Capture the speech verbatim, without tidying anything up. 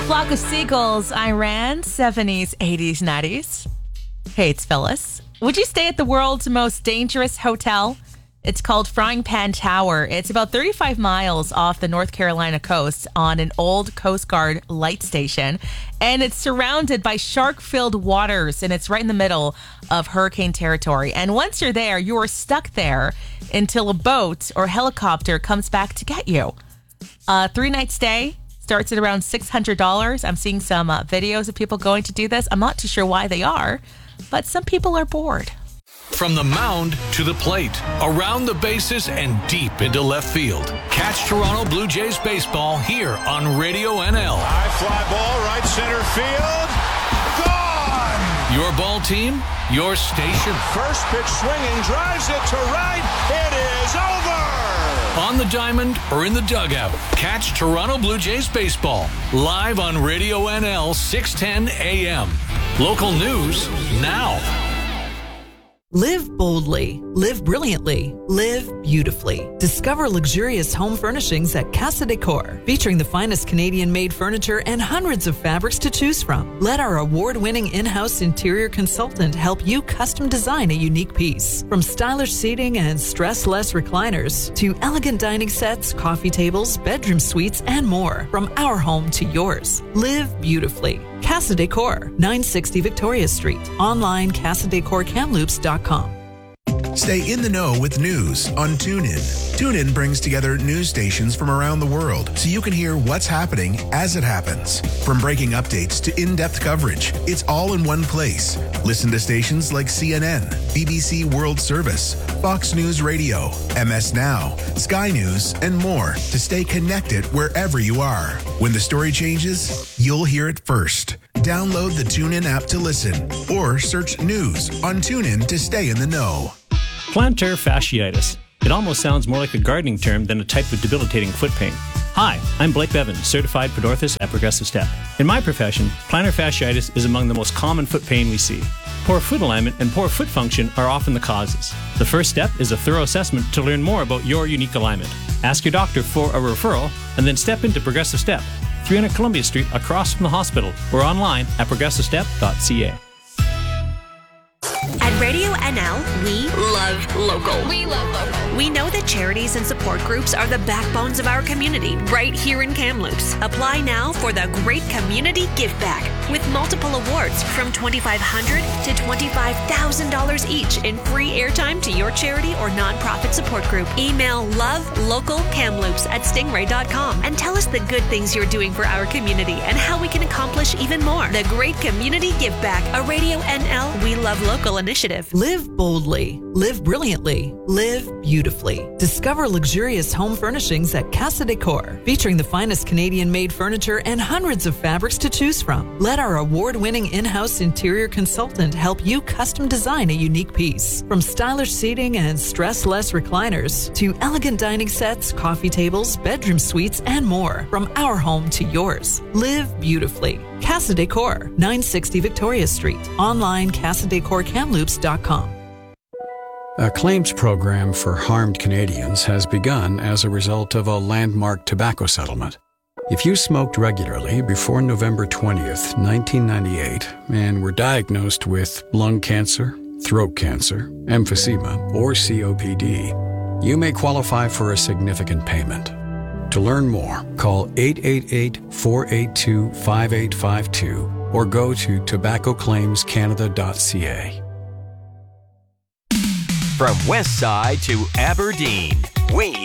flock of seagulls, Iran, seventies, eighties, nineties. Hey, it's Phyllis. Would you stay at the world's most dangerous hotel? It's called Frying Pan Tower. It's about thirty-five miles off the North Carolina coast on an old Coast Guard light station. And it's surrounded by shark-filled waters, and it's right in the middle of hurricane territory. And once you're there, you are stuck there until a boat or helicopter comes back to get you. A three-night stay starts at around six hundred dollars. I'm seeing some uh, videos of people going to do this. I'm not too sure why they are, but some people are bored. From the mound to the plate, around the bases and deep into left field. Catch Toronto Blue Jays baseball here on Radio N L. High fly ball, right center field. Gone! Your ball team, your station. First pitch swinging, drives it to right. It is over! On the diamond or in the dugout, catch Toronto Blue Jays baseball live on Radio N L six ten A M. Local news now. Live boldly, live brilliantly, live beautifully. Discover luxurious home furnishings at Casa Decor, featuring the finest Canadian-made furniture and hundreds of fabrics to choose from. Let our award-winning in-house interior consultant help you custom design a unique piece. From stylish seating and stress-less recliners to elegant dining sets, coffee tables, bedroom suites, and more. From our home to yours. Live beautifully. Casa Decor, nine sixty Victoria Street. Online, casa decor kamloops dot com. Stay in the know with news on TuneIn. TuneIn brings together news stations from around the world so you can hear what's happening as it happens. From breaking updates to in-depth coverage, it's all in one place. Listen to stations like C N N, B B C World Service, Fox News Radio, M S Now, Sky News, and more to stay connected wherever you are. When the story changes, you'll hear it first. Download the TuneIn app to listen or search news on TuneIn to stay in the know. Plantar fasciitis. It almost sounds more like a gardening term than a type of debilitating foot pain. Hi, I'm Blake Bevan, certified podorthist at Progressive Step. In my profession, plantar fasciitis is among the most common foot pain we see. Poor foot alignment and poor foot function are often the causes. The first step is a thorough assessment to learn more about your unique alignment. Ask your doctor for a referral and then step into Progressive Step, three hundred Columbia Street, across from the hospital, or online at progressive step dot c a. At Radio N L, we love local. We love local. We know that charities and support groups are the backbones of our community right here in Kamloops. Apply now for the Great Community Give Back with multiple awards from twenty-five hundred dollars to twenty-five thousand dollars each in free airtime to your charity or nonprofit support group. Email lovelocalkamloops at stingray dot com and tell us the good things you're doing for our community and how we can accomplish even more. The Great Community Give Back, a Radio N L We Love Local initiative. Live boldly, live brilliantly, live beautifully. Discover luxurious home furnishings at Casa Decor, featuring the finest Canadian-made furniture and hundreds of fabrics to choose from. Let our award-winning in-house interior consultant help you custom design a unique piece. From stylish seating and stress-less recliners to elegant dining sets, coffee tables, bedroom suites, and more. From our home to yours. Live beautifully. Casa Decor, nine sixty Victoria Street. Online, casa decor kamloops dot com. A claims program for harmed Canadians has begun as a result of a landmark tobacco settlement. If you smoked regularly before November twentieth, nineteen ninety-eight, and were diagnosed with lung cancer, throat cancer, emphysema, or C O P D, you may qualify for a significant payment. To learn more, call eight eight eight, four eight two, five eight five two or go to tobacco claims canada dot c a. From West Side to Aberdeen, we